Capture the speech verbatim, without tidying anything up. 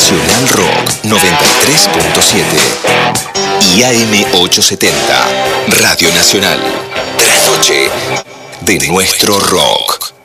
Nacional Rock noventa y tres punto siete y A M ochocientos setenta, Radio Nacional. La noche de nuestro rock.